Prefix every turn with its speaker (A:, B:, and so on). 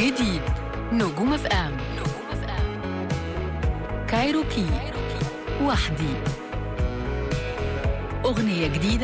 A: جديد نجوم اف ام كايروكي وحدي، أغنية جديدة